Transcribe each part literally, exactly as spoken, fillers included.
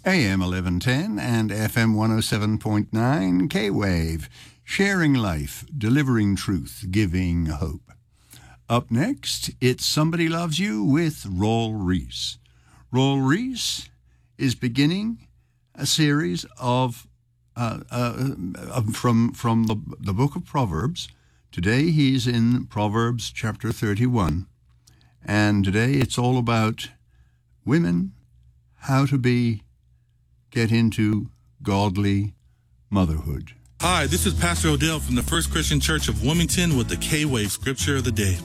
A M eleven ten and F M one oh seven point nine K-Wave. Sharing life, delivering truth, giving hope. Up next, it's Somebody Loves You with Raul Ries. Raul Ries is beginning a series of uh, uh, from from the the book of Proverbs. Today he's in Proverbs chapter thirty-one, and today it's all about women, how to be get into godly motherhood. Hi, this is Pastor Odell from the First Christian Church of Wilmington with the K-Wave Scripture of the Day.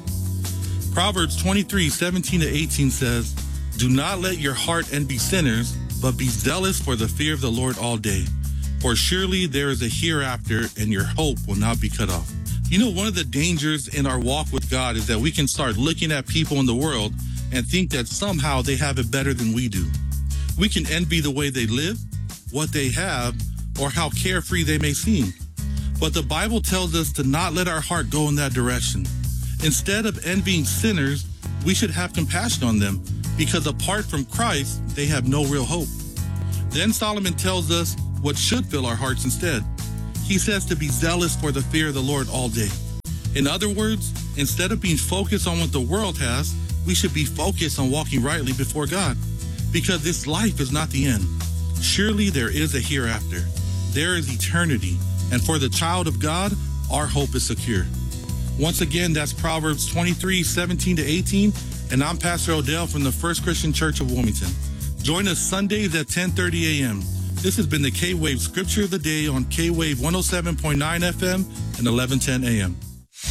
Proverbs twenty-three, seventeen to eighteen says, "Do not let your heart envy sinners, but be zealous for the fear of the Lord all day. For surely there is a hereafter, and your hope will not be cut off." You know, one of the dangers in our walk with God is that we can start looking at people in the world and think that somehow they have it better than we do. We can envy the way they live, what they have, or how carefree they may seem. But the Bible tells us to not let our heart go in that direction. Instead of envying sinners, we should have compassion on them, because apart from Christ, they have no real hope. Then Solomon tells us what should fill our hearts instead. He says to be zealous for the fear of the Lord all day. In other words, instead of being focused on what the world has, we should be focused on walking rightly before God, because this life is not the end. Surely there is a hereafter. There is eternity. And for the child of God, our hope is secure. Once again, that's Proverbs twenty-three, seventeen to eighteen. And I'm Pastor Odell from the First Christian Church of Wilmington. Join us Sundays at ten thirty a.m. This has been the K-Wave Scripture of the Day on K-Wave one oh seven point nine F M and eleven ten a m.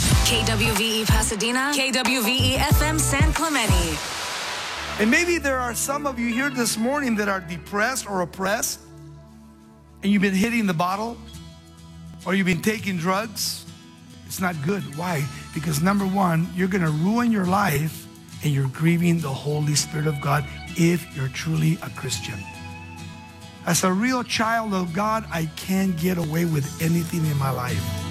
K W V E Pasadena, K W V E F M San Clemente. And maybe there are some of you here this morning that are depressed or oppressed, and you've been hitting the bottle, or you've been taking drugs. It's not good. Why? Because number one, you're going to ruin your life, and you're grieving the Holy Spirit of God if you're truly a Christian. As a real child of God, I can't get away with anything in my life.